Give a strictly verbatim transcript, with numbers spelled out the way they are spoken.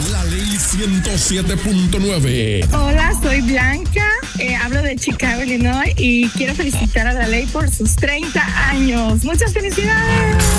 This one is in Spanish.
La Ley ciento siete punto nueve. Hola, soy Blanca, eh, hablo de Chicago, Illinois y quiero felicitar a La Ley por sus treinta años. ¡Muchas felicidades!